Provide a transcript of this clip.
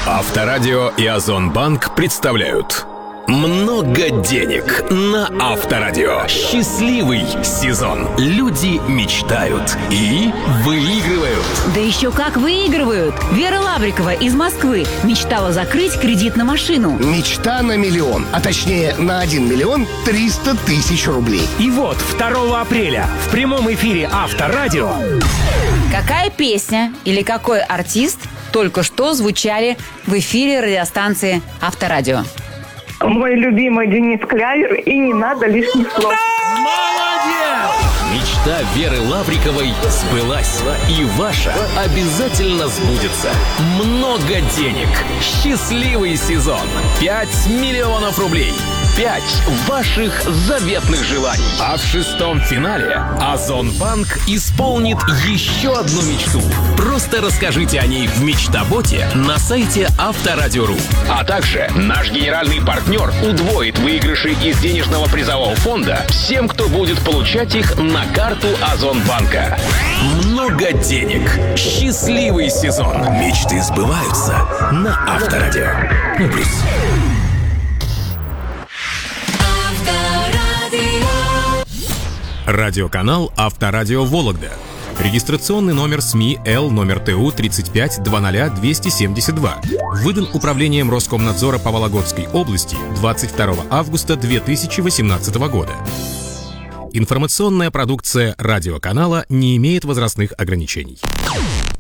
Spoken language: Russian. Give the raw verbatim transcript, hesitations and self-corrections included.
Авторадио и Озонбанк представляют «Много денег» на Авторадио. Счастливый сезон. Люди мечтают и выигрывают. Да еще как выигрывают! Вера Лаврикова из Москвы мечтала закрыть кредит на машину. Мечта на миллион, а точнее на один миллион триста тысяч рублей. И вот второго апреля в прямом эфире Авторадио. Какая песня или какой артист только что звучали в эфире радиостанции Авторадио? Мой любимый Денис Клявер, и не надо лишних слов. Молодец! Мечта Веры Лавриковой сбылась. И ваша обязательно сбудется. Много денег. Счастливый сезон. Пять миллионов рублей. Пять ваших заветных желаний. А в шестом финале Озонбанк исполнит еще одну мечту. Просто расскажите о ней в Мечтаботе на сайте Авторадио.ру. А также наш генеральный партнер удвоит выигрыши из денежного призового фонда всем, кто будет получать их на карту Озонбанка. Много денег. Счастливый сезон. Мечты сбываются на Авторадио. Ну, плюс. Радиоканал Авторадио Вологда. Регистрационный номер СМИ Л номер Т У тридцать пять двадцать двести семьдесят два. Выдан Управлением Роскомнадзора по Вологодской области двадцать второго августа две тысячи восемнадцатого года. Информационная продукция радиоканала не имеет возрастных ограничений.